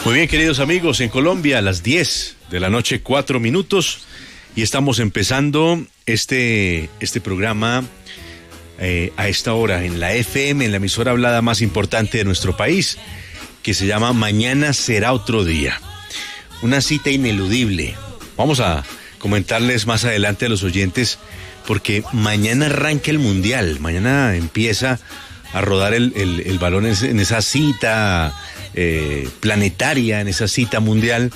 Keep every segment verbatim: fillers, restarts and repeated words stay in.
Muy bien, queridos amigos, en Colombia a las diez de la noche, cuatro minutos, y estamos empezando este, este programa eh, a esta hora en la F M, en la emisora hablada más importante de nuestro país, que se llama Mañana será otro día. Una cita ineludible. Vamos a comentarles más adelante a los oyentes, porque mañana arranca el Mundial, mañana empieza a rodar el, el, el balón en esa cita eh, planetaria, en esa cita mundial,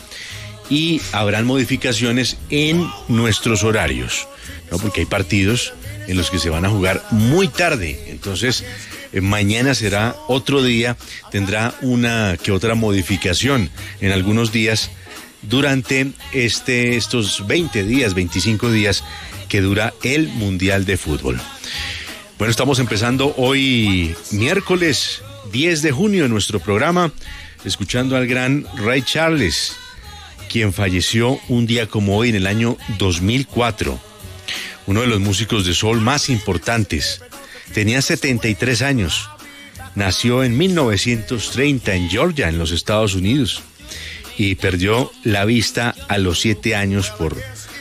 y habrán modificaciones en nuestros horarios, ¿no? Porque hay partidos en los que se van a jugar muy tarde, entonces eh, mañana será otro día, tendrá una que otra modificación en algunos días durante este, estos veinte días, veinticinco días que dura el Mundial de Fútbol. Bueno, estamos empezando hoy miércoles diez de junio en nuestro programa, escuchando al gran Ray Charles, quien falleció un día como hoy en el año dos mil cuatro. Uno de los músicos de soul más importantes. Tenía setenta y tres años. Nació en mil novecientos treinta en Georgia, en los Estados Unidos, y perdió la vista a los siete años por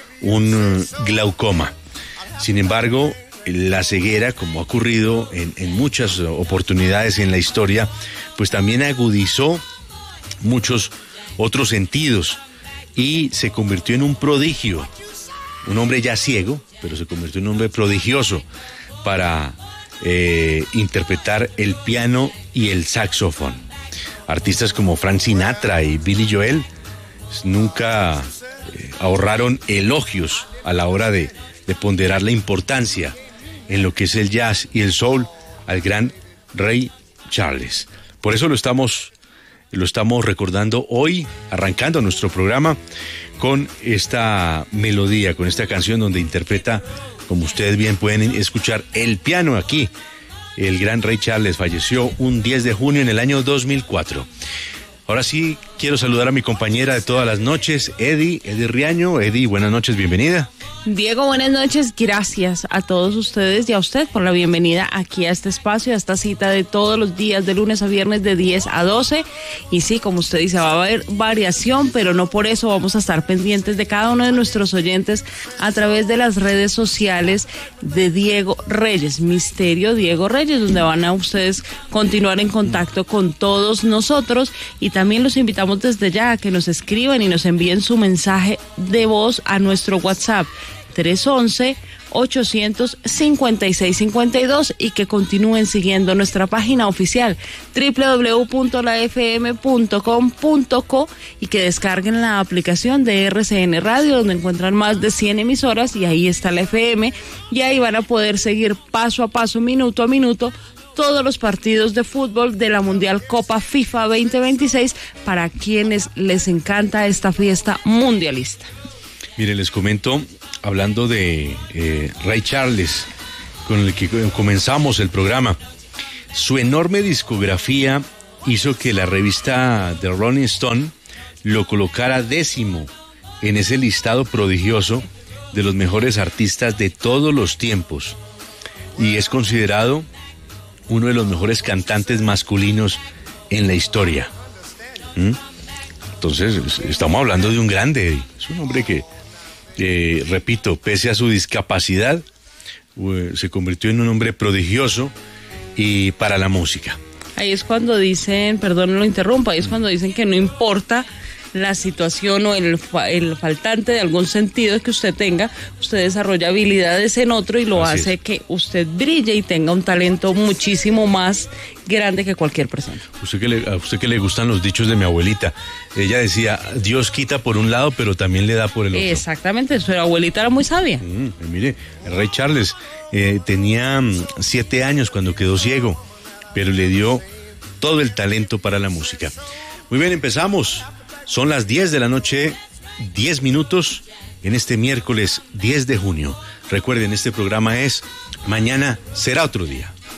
un glaucoma. Sin embargo, la ceguera, como ha ocurrido en, en muchas oportunidades en la historia, pues también agudizó muchos otros sentidos y se convirtió en un prodigio. Un hombre ya ciego, pero se convirtió en un hombre prodigioso para eh, interpretar el piano y el saxofón. Artistas como Frank Sinatra y Billy Joel nunca eh, ahorraron elogios a la hora de, de ponderar la importancia en lo que es el jazz y el soul al gran Ray Charles. Por eso lo estamos, lo estamos recordando hoy, arrancando nuestro programa con esta melodía, con esta canción donde interpreta, como ustedes bien pueden escuchar, el piano aquí. El gran Ray Charles falleció un diez de junio en el año dos mil cuatro. Ahora sí, quiero saludar a mi compañera de todas las noches, Eddie, Eddie Riaño. Eddie, buenas noches, bienvenida. Diego, buenas noches, gracias a todos ustedes y a usted por la bienvenida aquí a este espacio, a esta cita de todos los días, de lunes a viernes de diez a doce. Y sí, como usted dice, va a haber variación, pero no por eso vamos a estar pendientes de cada uno de nuestros oyentes a través de las redes sociales de Diego Reyes, Misterio Diego Reyes, donde van a ustedes continuar en contacto con todos nosotros, y también los invitamos desde ya a que nos escriban y nos envíen su mensaje de voz a nuestro WhatsApp tres once, ochocientos cincuenta y seis cincuenta y dos, y que continúen siguiendo nuestra página oficial doble u doble u doble u punto la f m punto com punto co y que descarguen la aplicación de R C N Radio, donde encuentran más de cien emisoras, y ahí está la F M, y ahí van a poder seguir paso a paso, minuto a minuto, todos los partidos de fútbol de la Mundial Copa FIFA veinte veintiséis para quienes les encanta esta fiesta mundialista. Mire, les comento, hablando de eh, Ray Charles, con el que comenzamos el programa, su enorme discografía hizo que la revista The Rolling Stone lo colocara décimo en ese listado prodigioso de los mejores artistas de todos los tiempos, y es considerado uno de los mejores cantantes masculinos en la historia. ¿Mm? Entonces, estamos hablando de un grande, es un hombre que, eh, repito, pese a su discapacidad, eh, se convirtió en un hombre prodigioso y para la música. Ahí es cuando dicen, perdón, no lo interrumpa, ahí es cuando dicen que no importa la situación o el, el faltante de algún sentido que usted tenga, usted desarrolla habilidades en otro y lo Así hace es. que usted brille y tenga un talento muchísimo más grande que cualquier persona. Usted que le, a usted que le gustan los dichos de mi abuelita, ella decía, Dios quita por un lado, pero también le da por el otro. Exactamente, su abuelita era muy sabia. Mm, mire, el Ray Charles eh, tenía siete años cuando quedó ciego, pero le dio todo el talento para la música. Muy bien, empezamos. Son las diez de la noche, diez minutos, en este miércoles diez de junio. Recuerden, este programa es Mañana será otro día.